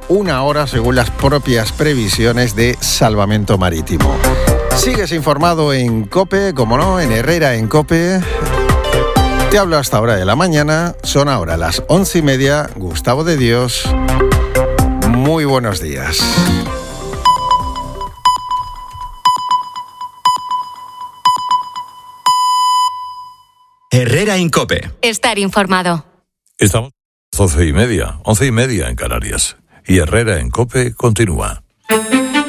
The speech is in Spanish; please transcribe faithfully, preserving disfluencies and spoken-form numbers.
una hora según las propias previsiones de Salvamento Marítimo. Sigues informado en COPE, como no, en Herrera en COPE. Te hablo hasta hora de la mañana, son ahora las once y media. Gustavo de Dios, muy buenos días. Herrera en COPE. Estar informado. Estamos a las once y media, once y media en Canarias. Y Herrera en COPE continúa.